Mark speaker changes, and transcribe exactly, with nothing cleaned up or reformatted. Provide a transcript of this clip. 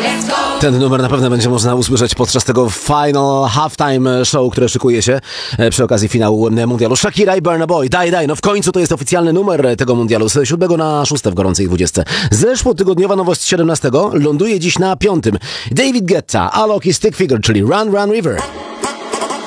Speaker 1: Ten numer na pewno będzie można usłyszeć podczas tego final halftime show, które szykuje się przy okazji finału mundialu. Shakira i Burna Boy. Daj, daj. No w końcu to jest oficjalny numer tego mundialu z siódmego na szóste w gorącej dwudziestce. Zeszłotygodniowa nowość siedemnastego ląduje dziś na piątym. David Guetta, Alok i Stick Figure, czyli Run Run River.